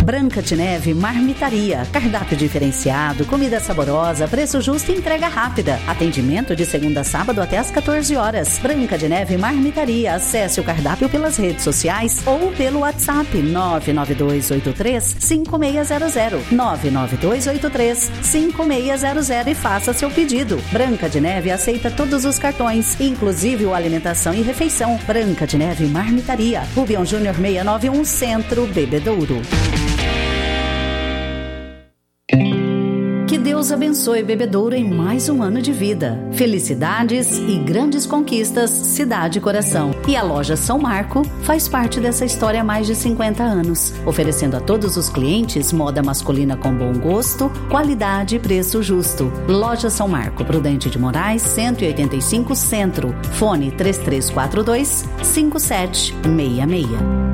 Branca de Neve Marmitaria. Cardápio diferenciado, comida saborosa, preço justo e entrega rápida. Atendimento de segunda a sábado até às 14 horas. Branca de Neve Marmitaria. Acesse o cardápio pelas redes sociais ou pelo WhatsApp 99283-5600. 99283-5600 e faça seu pedido. Branca de Neve aceita todos os cartões, inclusive o alimentação e refeição. Branca de Neve Marmitaria. Rubião Júnior 691, Centro, Bebedouro. Que Deus abençoe Bebedouro em mais um ano de vida. Felicidades e grandes conquistas, cidade e coração. E a loja São Marco faz parte dessa história há mais de 50 anos, oferecendo a todos os clientes moda masculina com bom gosto, qualidade e preço justo. Loja São Marco, Prudente de Moraes, 185 Centro. Fone 3342-5766.